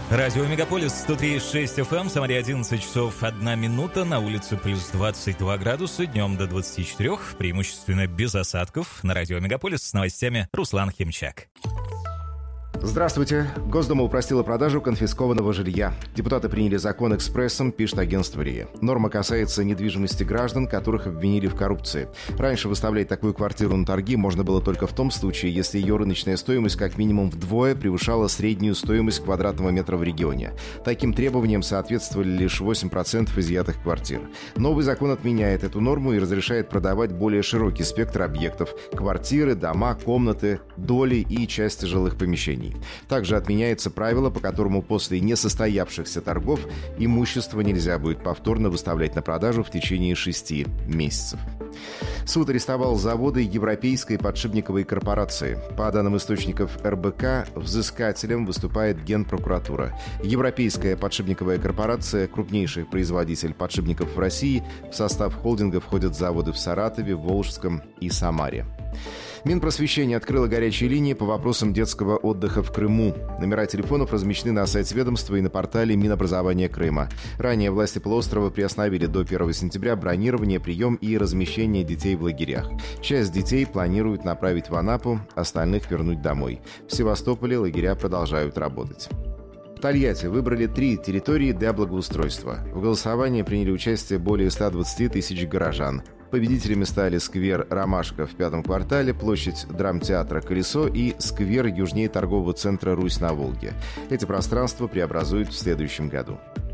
Радио Мегаполис 103.6 FM, Самаре 11 часов 1 минута, на улице плюс 22 градуса, днем до 24, преимущественно без осадков. На радио Мегаполис с новостями Руслан Химчак. Здравствуйте. Госдума упростила продажу конфискованного жилья. Депутаты приняли закон экспрессом, пишет агентство РИА. Норма касается недвижимости граждан, которых обвинили в коррупции. Раньше выставлять такую квартиру на торги можно было только в том случае, если ее рыночная стоимость как минимум вдвое превышала среднюю стоимость квадратного метра в регионе. Таким требованиям соответствовали лишь 8% изъятых квартир. Новый закон отменяет эту норму и разрешает продавать более широкий спектр объектов – квартиры, дома, комнаты, доли и части жилых помещений. Также отменяется правило, по которому после несостоявшихся торгов имущество нельзя будет повторно выставлять на продажу в течение 6 месяцев. Суд арестовал заводы Европейской подшипниковой корпорации. По данным источников РБК, взыскателем выступает Генпрокуратура. Европейская подшипниковая корпорация – крупнейший производитель подшипников в России. В состав холдинга входят заводы в Саратове, Волжском и Самаре. Минпросвещение открыло горячие линии по вопросам детского отдыха в Крыму. Номера телефонов размещены на сайте ведомства и на портале Минобразования Крыма. Ранее власти полуострова приостановили до 1 сентября бронирование, прием и размещение детей в лагерях. Часть детей планируют направить в Анапу, остальных вернуть домой. В Севастополе лагеря продолжают работать. В Тольятти выбрали 3 территории для благоустройства. В голосовании приняли участие более 120 тысяч горожан. Победителями стали сквер «Ромашка» в 5-м квартале, площадь драмтеатра «Колесо» и сквер южнее торгового центра «Русь на Волге». Эти пространства преобразуют в следующем году.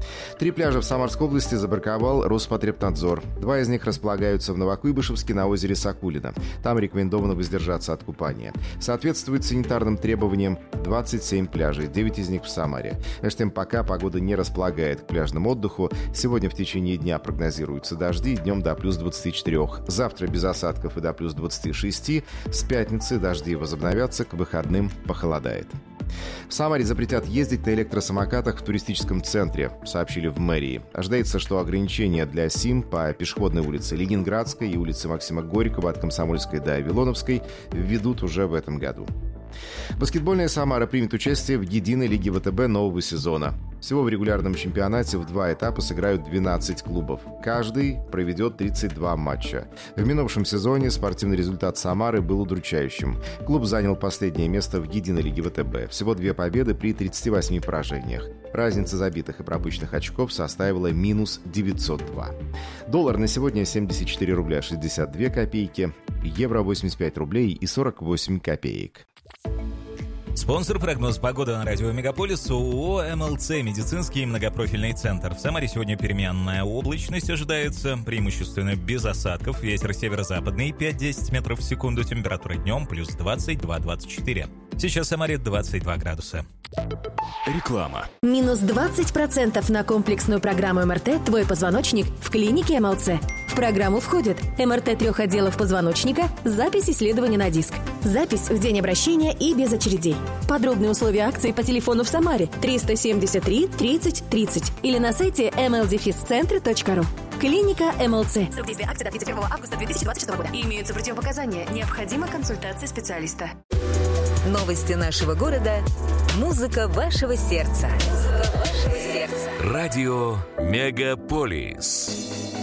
3 пляжа в Самарской области забраковал Роспотребнадзор. 2 из них располагаются в Новокуйбышевске на озере Сокулино. Там рекомендовано воздержаться от купания. Соответствует санитарным требованиям 27 пляжей, 9 из них в Самаре. Между тем, пока погода не располагает к пляжному отдыху, сегодня в течение дня прогнозируются дожди, днем до плюс 24. Завтра без осадков и до плюс 26. С пятницы дожди возобновятся, к выходным похолодает. В Самаре запретят ездить на электросамокатах в туристическом центре, сообщили в мэрии. Ожидается, что ограничения для СИМ по пешеходной улице Ленинградской и улице Максима Горького от Комсомольской до Вилоновской введут уже в этом году. Баскетбольная Самара примет участие в единой лиге ВТБ нового сезона. Всего в регулярном чемпионате в 2 этапа сыграют 12 клубов. Каждый проведет 32 матча. В минувшем сезоне спортивный результат Самары был удручающим. Клуб занял последнее место в единой лиге ВТБ. Всего 2 победы при 38 поражениях. Разница забитых и пропущенных очков составила минус 902. Доллар на сегодня 74 рубля 62 копейки, евро 85 рублей и 48 копеек. Спонсор прогноз погоды на радио Мегаполис ООО МЛЦ «Медицинский многопрофильный центр». В Самаре сегодня переменная облачность ожидается, преимущественно без осадков. Ветер северо-западный 5-10 метров в секунду. Температура днем плюс 22-24. Сейчас в Самаре 22 градуса. Реклама. Минус 20% на комплексную программу МРТ «Твой позвоночник» в клинике МЛЦ. В программу входит МРТ 3 отделов позвоночника, запись исследования на диск, запись в день обращения и без очередей. Подробные условия акции по телефону в Самаре 373 30 30 или на сайте mldefiscentre.ru. Клиника МЛЦ. Срок действия акции до 31 августа 2026 года. Имеются противопоказания. Необходима консультация специалиста. Новости нашего города. Музыка вашего сердца. Радио Мегаполис.